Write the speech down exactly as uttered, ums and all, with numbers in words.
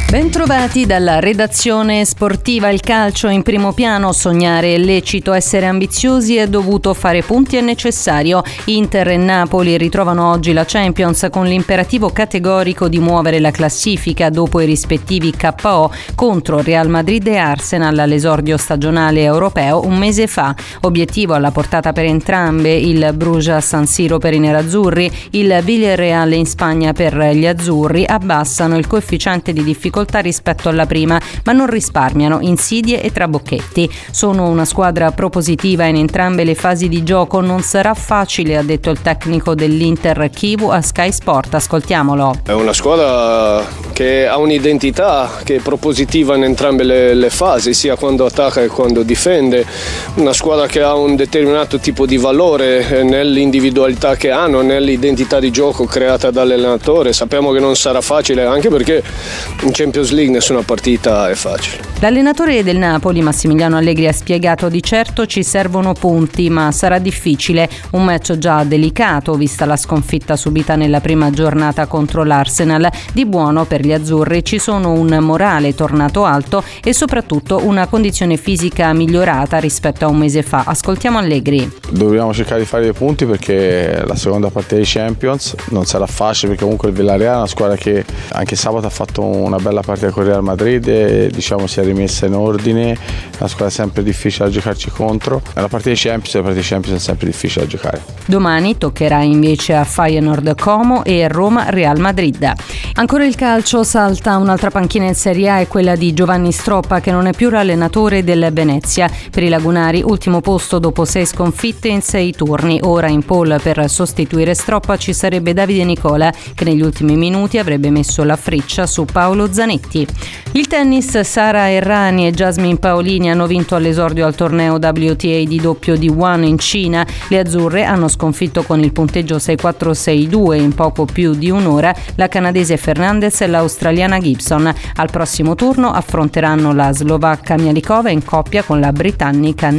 Bentrovati dalla redazione sportiva. Il calcio in primo piano, sognare è lecito, essere ambiziosi è dovuto, fare punti è necessario. Inter e Napoli ritrovano oggi la Champions con l'imperativo categorico di muovere la classifica dopo i rispettivi K O contro Real Madrid e Arsenal all'esordio stagionale europeo un mese fa. Obiettivo alla portata per entrambe, il Bruges San Siro per i nerazzurri, il Villarreal in Spagna per gli azzurri. Abbassano il coefficiente di difficoltà rispetto alla prima, ma non risparmiano insidie e trabocchetti. Sono una squadra propositiva in entrambe le fasi di gioco. Non sarà facile, ha detto il tecnico dell'Inter Chivu a Sky Sport. Ascoltiamolo. È una squadra che ha un'identità che è propositiva in entrambe le, le fasi, sia quando attacca che quando difende. Una squadra che ha un determinato tipo di valore nell'individualità che hanno, nell'identità di gioco creata dall'allenatore. Sappiamo che non sarà facile, anche perché in Champions League nessuna partita è facile. L'allenatore del Napoli, Massimiliano Allegri, ha spiegato: di certo ci servono punti, ma sarà difficile. Un match già delicato, vista la sconfitta subita nella prima giornata contro l'Arsenal. Di buono per gli azzurri ci sono un morale tornato alto e soprattutto una condizione fisica migliorata rispetto a un mese fa. Ascoltiamo Allegri. Dobbiamo cercare di fare dei punti perché la seconda partita di Champions non sarà facile, perché comunque il Villarreal è una squadra che anche sabato ha fatto una bella partita con Real Madrid e diciamo si è rimessa in ordine. Una squadra sempre difficile da giocarci contro. La partita di Champions, la partita di Champions è sempre difficile da giocare. Domani toccherà invece a Feyenoord Como e Roma Real Madrid. Ancora il calcio, salta un'altra panchina in Serie A, è quella di Giovanni Stroppa, che non è più l'allenatore del Venezia. Per i lagunari, ultimo posto dopo sei sconfitte in sei turni. Ora in pole per sostituire Stroppa ci sarebbe Davide Nicola, che negli ultimi minuti avrebbe messo la freccia su Paolo Zanetti. Il tennis, Sara Errani e Jasmine Paolini hanno vinto all'esordio al torneo W T A di doppio D uno in Cina. Le azzurre hanno sconfitto con il punteggio sei quattro sei due in poco più di un'ora la canadese Fernandez e l'australiana Gibson. Al prossimo turno affronteranno la slovacca Mialikova in coppia con la britannica